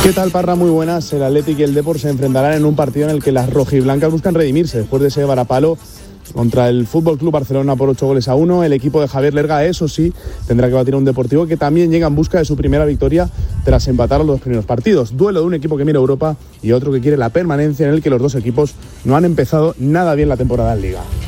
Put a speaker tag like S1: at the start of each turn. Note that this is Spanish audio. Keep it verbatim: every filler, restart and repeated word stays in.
S1: ¿Qué tal, Parra? Muy buenas. El Athletic y el Depor se enfrentarán en un partido en el que las rojiblancas buscan redimirse después de ese varapalo contra el F C Barcelona por ocho goles a uno. El equipo de Javier Lerga, eso sí, tendrá que batir a un Deportivo que también llega en busca de su primera victoria tras empatar los dos primeros partidos. Duelo de un equipo que mira Europa y otro que quiere la permanencia, en el que los dos equipos no han empezado nada bien la temporada en Liga.